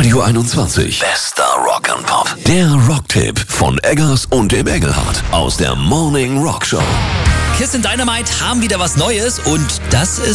Radio 21. Bester Rock'n'Pop. Der Rocktipp von Eggers und dem Engelhardt aus der Morning Rock Show. Kiss and Dynamite haben wieder was Neues und das ist